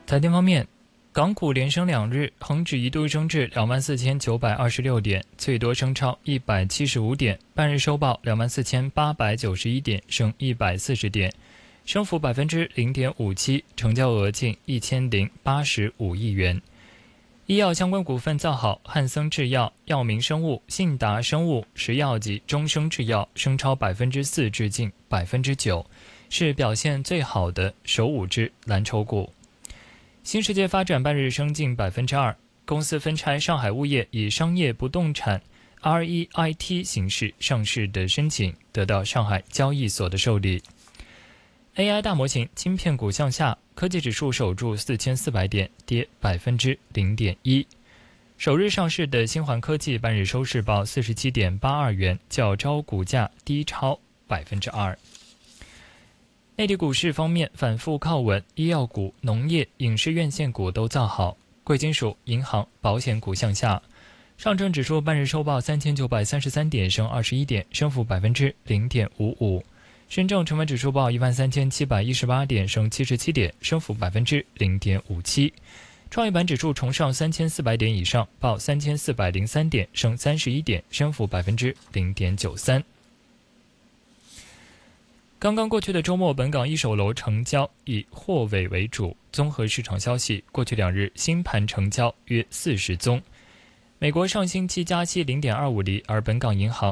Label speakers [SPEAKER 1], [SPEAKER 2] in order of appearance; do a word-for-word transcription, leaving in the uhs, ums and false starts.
[SPEAKER 1] 财经方面，港股连升两日，恒指一度升至两万四千九百二十六点，最多升超一百七十五点，半日收报两万四千八百九十一点，升一百四十点，升幅百分之零点五七，成交额近一千零八十五亿元。医药相关股份造好，汉森制药、药明生物、信达生物、石药及中生制药升超百分之四至近百分之九，是表现最好的首五只蓝筹股。新世界发展半日升近百分之二，公司分拆上海物业以商业不动产 R E I T 形式上市的申请得到上海交易所的受理。A I 大模型晶片股向下，科技指数守住四千四百点，跌百分之零点一。首日上市的新环科技半日收市报四十七点八二元，较招股价低超百分之二。内地股市方面反复靠稳，医药股、农业、影视院线股都造好，贵金属、银行、保险股向下。上证指数半日收报三千九百三十三点，升二十一点，升幅百分之零点五五。深证成分指数报一万三千七百一十八点，升七十七点，升幅百分之零点五七。创业板指数重上三千四百点以上，报三千四百零三点，升三十一点，升幅百分之零点九三。刚刚过去的周末，本港一手楼成交以货尾为主。综合市场消息，过去两日新盘成交约四十宗。美国上星期加息零点二五厘，而本港银行